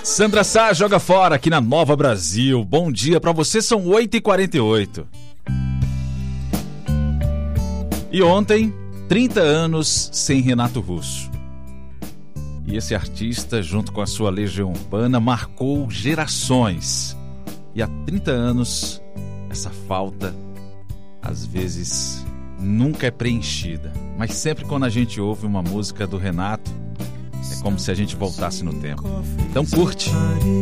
Sandra Sá joga fora aqui na Nova Brasil. Bom dia pra você, são 8h48. E ontem, 30 anos sem Renato Russo. E esse artista, junto com a sua Legião Urbana, marcou gerações. E há 30 anos, essa falta, às vezes, nunca é preenchida. Mas sempre quando a gente ouve uma música do Renato, é como se a gente voltasse no tempo. Então curte!